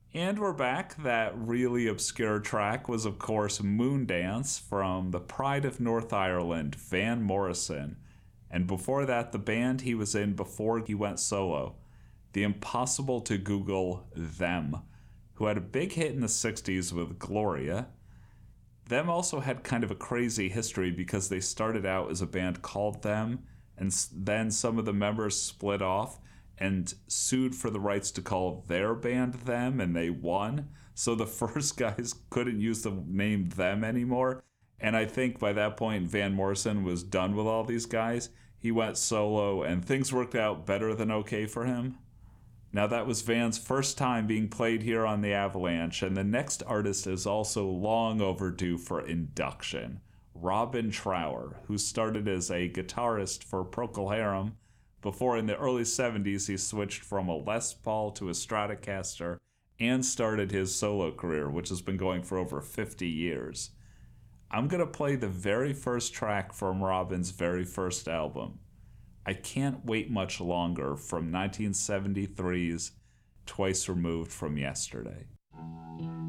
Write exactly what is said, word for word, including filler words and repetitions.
And we're back. That really obscure track was, of course, Moondance from the Pride of North Ireland, Van Morrison. And before that, the band he was in before he went solo, the impossible to Google Them, who had a big hit in the sixties with Gloria. Them also had kind of a crazy history because they started out as a band called Them, and then some of the members split off and sued for the rights to call their band Them, and they won. So the first guys couldn't use the name Them anymore. And I think by that point, Van Morrison was done with all these guys. He went solo, and things worked out better than okay for him. Now, that was Van's first time being played here on the Avalanche, and the next artist is also long overdue for induction. Robin Trower, who started as a guitarist for Procol Harum, before in the early seventies he switched from a Les Paul to a Stratocaster and started his solo career, which has been going for over fifty years. I'm going to play the very first track from Robin's very first album. I Can't Wait Much Longer from nineteen seventy-three's Twice Removed from Yesterday.